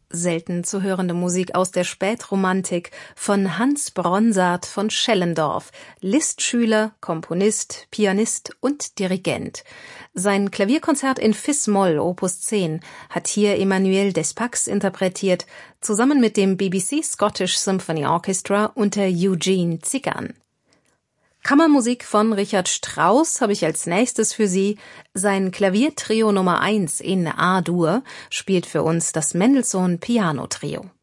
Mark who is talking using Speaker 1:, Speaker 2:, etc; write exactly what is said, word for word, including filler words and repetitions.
Speaker 1: selten zu hörende Musik aus der Spätromantik von Hans Bronsart von Schellendorf, Lisztschüler, Komponist, Pianist und Dirigent. Sein Klavierkonzert in Fis-Moll Opus zehn hat hier Emmanuel Despax interpretiert, zusammen mit dem B B C Scottish Symphony Orchestra unter Eugene Zigan. Kammermusik von Richard Strauss habe ich als nächstes für Sie. Sein Klaviertrio Nummer eins in A-Dur spielt für uns das Mendelssohn Piano Trio.